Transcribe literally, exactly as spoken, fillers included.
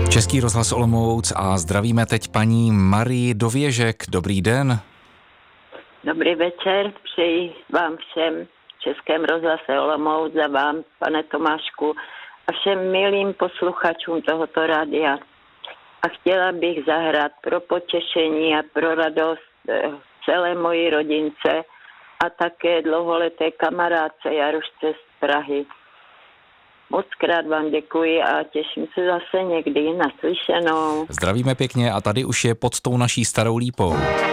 Český rozhlas Olomouc a zdravíme teď paní Marii Dověžek. Dobrý den. Dobrý večer, přeji vám všem v Českém rozhlase Olomouc a vám, pane Tomášku, a všem milým posluchačům tohoto rádia. A chtěla bych zahrát pro potěšení a pro radost celé mojí rodince a také dlouholeté kamarádce Jarušce z Prahy. Moc krát vám děkuji a těším se zase někdy. Naslyšenou. Zdravíme pěkně a tady už je pod tou naší starou lípou.